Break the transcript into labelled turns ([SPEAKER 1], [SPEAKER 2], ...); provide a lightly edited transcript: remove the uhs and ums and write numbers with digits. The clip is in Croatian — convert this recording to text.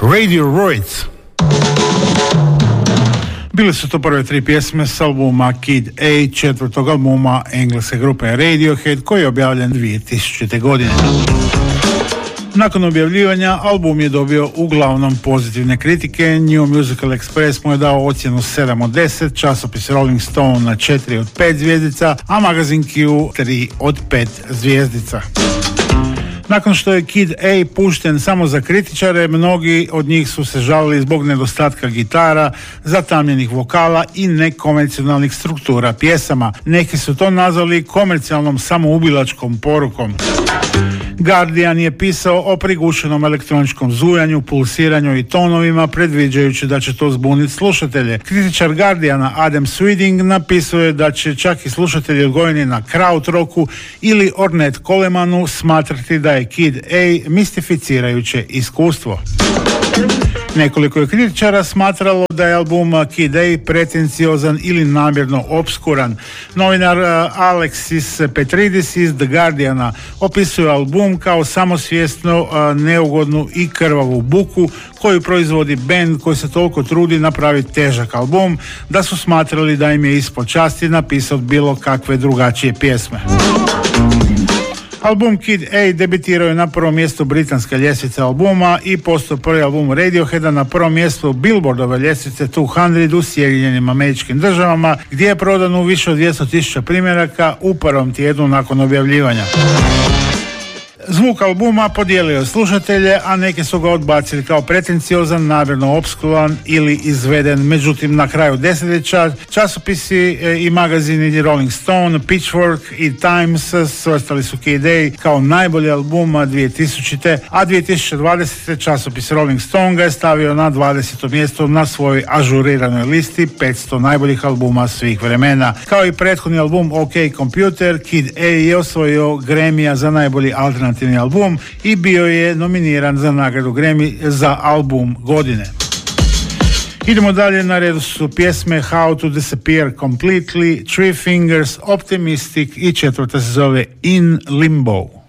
[SPEAKER 1] Radiohead. Bile su to prve tri pjesme s albuma Kid A, četvrtog albuma engleske grupe Radiohead, koji je objavljen 2000. godine. Nakon objavljivanja, album je dobio uglavnom pozitivne kritike. New Musical Express mu je dao ocjenu 7 od 10, časopis Rolling Stone na 4 od 5 zvjezdica, a magazin Q 3 od 5 zvjezdica. Nakon što je Kid A pušten samo za kritičare, mnogi od njih su se žalili zbog nedostatka gitara, zatamljenih vokala i nekonvencionalnih struktura pjesama. Neki su to nazvali komercijalnom samoubilačkom porukom. Guardian je pisao o prigušenom elektroničkom zujanju, pulsiranju i tonovima, predviđajući da će to zbuniti slušatelje. Kritičar Guardiana Adam Sweeding napisao je da će čak i slušatelji odgojeni na krautrocku ili Ornette Colemanu smatrati da je Kid A mistificirajuće iskustvo. Nekoliko je kritičara smatralo da je album Kid A pretenciozan ili namjerno obskuran. Novinar Alexis Petridis iz The Guardiana opisuje album kao samosvjesno neugodnu i krvavu buku koju proizvodi bend koji se toliko trudi napraviti težak album da su smatrali da im je ispod časti napisati bilo kakve drugačije pjesme. Album Kid A debitirao je na prvom mjestu britanske ljestvice albuma i postao prvi album Radioheada na prvom mjestu Billboardove ljestvice 200 u Sjedinjenim Američkim Državama, gdje je prodano više od 200.000 primjeraka u prvom tjednu nakon objavljivanja. Zvuk albuma podijelio je slušatelje, a neki su ga odbacili kao pretenciozan, namjerno opskuran ili izveden. Međutim, na kraju desetljeća časopisi i magazini Rolling Stone, Pitchfork i Times svrstali su Kid A kao najbolji album 2000. a 2020. časopis Rolling Stone ga je stavio na 20. mjesto na svojoj ažuriranoj listi 500 najboljih albuma svih vremena. Kao i prethodni album OK Computer, Kid A je osvojio Grammyja za najbolji alternativni album i bio je nominiran za nagradu Grammy za album godine. Idemo dalje, na redu su pjesme How to Disappear Completely, Three Fingers, Optimistic i četvrta se zove In Limbo.